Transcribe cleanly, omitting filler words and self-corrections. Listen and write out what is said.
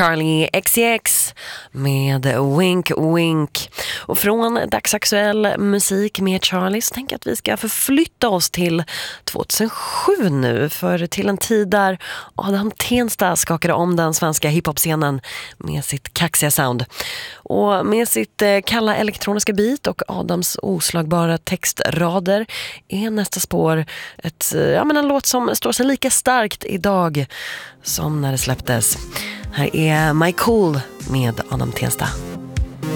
Charlie XCX med Wink Wink. Och från dagsaktuell musik med Charlie så tänker jag att vi ska förflytta oss till 2007 nu. För till en tid där Adam Tensta skakade om den svenska hiphop-scenen med sitt kaxiga sound. Och med sitt kalla elektroniska beat och Adams oslagbara textrader är nästa spår en låt som står sig lika starkt idag som när det släpptes. Här är My Cool med Adam Tensta.